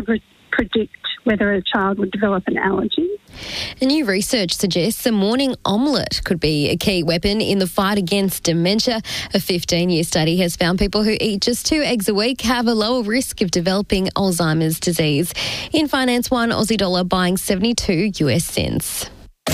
predict whether a child would develop an allergy. A new research suggests a morning omelette could be a key weapon in the fight against dementia. A 15-year study has found people who eat just 2 eggs a week have a lower risk of developing Alzheimer's disease. In finance, one Aussie dollar buying 72 US cents.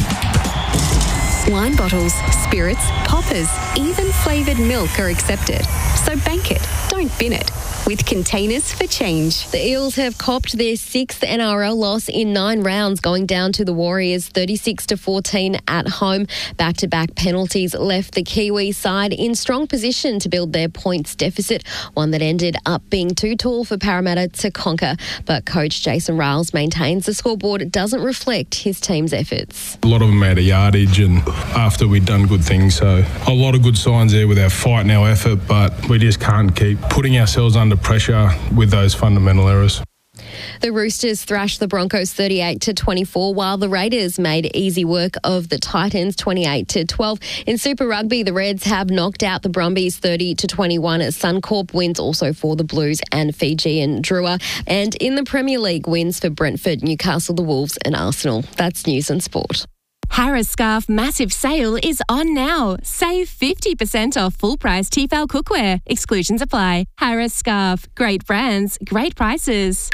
Wine bottles, spirits, poppers, even flavoured milk are accepted. So bank it, don't bin it. With Containers for Change. The Eels have copped their 6th NRL loss in 9 rounds, going down to the Warriors 36-14 at home. Back-to-back penalties left the Kiwi side in strong position to build their points deficit, one that ended up being too tall for Parramatta to conquer. But coach Jason Riles maintains the scoreboard doesn't reflect his team's efforts. A lot of them out of yardage and after we'd done good things, so a lot of good signs there with our fight and our effort, but we just can't keep putting ourselves under pressure with those fundamental errors. The Roosters thrashed the Broncos 38-24, while the Raiders made easy work of the Titans 28-12. In Super Rugby, the Reds have knocked out the Brumbies 30-21 at Suncorp. Wins also for the Blues and Fijian Drua. And in the Premier League, wins for Brentford, Newcastle, the Wolves and Arsenal. That's News and Sport. Harris Scarf massive sale is on now. Save 50% off full price Tefal cookware. Exclusions apply. Harris Scarf. Great brands, great prices.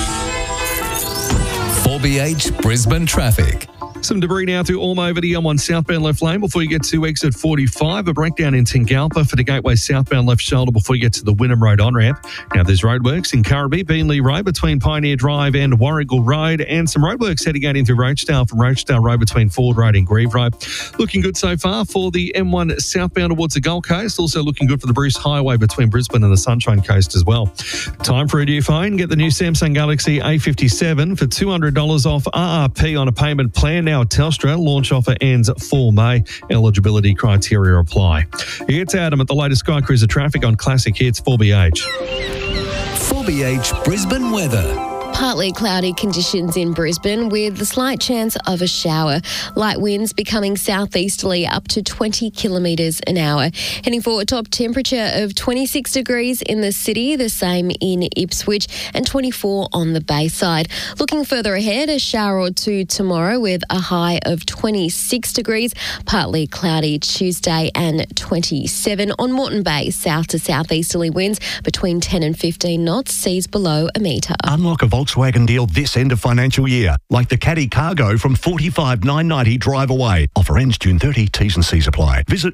4BH Brisbane traffic. Some debris now through Ormo over the M1 southbound left lane before you get to exit 45. A breakdown in Tingalpa for the Gateway southbound left shoulder before you get to the Wynnum Road on-ramp. Now there's roadworks in Currabee, Beenleigh Road between Pioneer Drive and Warrigal Road, and some roadworks heading out into Roachdale from Roachdale Road between Ford Road and Grieve Road. Looking good so far for the M1 southbound towards the Gold Coast. Also looking good for the Bruce Highway between Brisbane and the Sunshine Coast as well. Time for a new phone. Get the new Samsung Galaxy A57 for $200 off RRP on a payment plan. Now at Telstra, launch offer ends 4 May. Eligibility criteria apply. It's Adam at the latest Sky Cruiser traffic on Classic Hits 4BH. 4BH Brisbane weather. Partly cloudy conditions in Brisbane with a slight chance of a shower. Light winds becoming southeasterly up to 20 kilometres an hour. Heading for a top temperature of 26 degrees in the city, the same in Ipswich, and 24 on the Bayside. Looking further ahead, a shower or two tomorrow with a high of 26 degrees. Partly cloudy Tuesday and 27. On Moreton Bay, south to southeasterly winds between 10 and 15 knots, seas below a metre. Unlock a Volkswagen deal this end of financial year, like the Caddy Cargo from $45,990 drive away. Offer ends June 30. T's and C's apply. Visit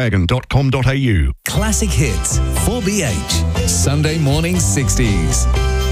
volkswagen.com.au. Classic Hits 4BH. Sunday morning 60s.